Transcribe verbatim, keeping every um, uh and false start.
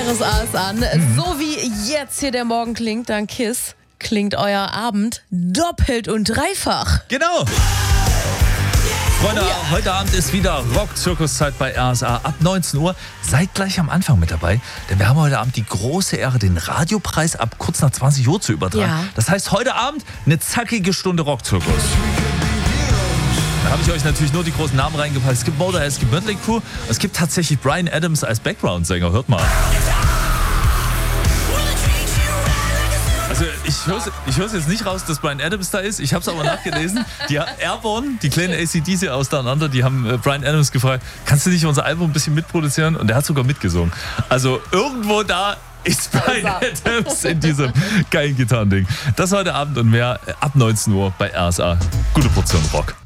R S A ist an. Mhm. So wie jetzt hier der Morgen klingt, dann Kiss, klingt euer Abend doppelt und dreifach. Genau. Freunde, oh ja. Heute Abend ist wieder Rock-Zirkuszeit bei R S A ab neunzehn Uhr. Seid gleich am Anfang mit dabei, denn wir haben heute Abend die große Ehre, den Radiopreis ab kurz nach zwanzig Uhr zu übertragen. Ja. Das heißt, heute Abend eine zackige Stunde Rock-Zirkus. Da habe ich euch natürlich nur die großen Namen reingepackt. Es gibt Motorhead, es gibt Mötley Crüe, es gibt tatsächlich Bryan Adams als Background-Sänger. Hört mal. Also ich höre ich hör's jetzt nicht raus, dass Bryan Adams da ist. Ich habe es aber nachgelesen. Die Airborne, die kleine A C D C aus Down die haben äh, Bryan Adams gefragt, kannst du nicht unser Album ein bisschen mitproduzieren? Und der hat sogar mitgesungen. Also irgendwo da ist Bryan Adams in diesem geilen Gitarrending. Das heute Abend und mehr ab neunzehn Uhr bei R S A. Gute Portion Rock.